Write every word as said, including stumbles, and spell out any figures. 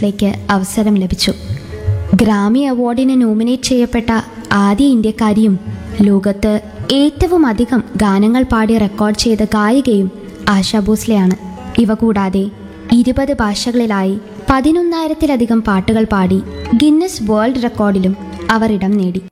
ഭോസ്ലേക്ക് അവസരം ലഭിച്ചു. ഗ്രാമി അവാർഡിന് നോമിനേറ്റ് ചെയ്യപ്പെട്ട ആദ്യ ഇന്ത്യക്കാരിയും ലോകത്ത് ഏറ്റവും അധികം ഗാനങ്ങൾ പാടി റെക്കോർഡ് ചെയ്ത ഗായികയും ആശാ ഭോസ്ലെയാണ്. ഇവ കൂടാതെ ഇരുപത് ഭാഷകളിലായി പതിനൊന്നായിരത്തിലധികം പാട്ടുകൾ പാടി ഗിന്നസ് വേൾഡ് റെക്കോർഡിലും അവർ ഇടം നേടി.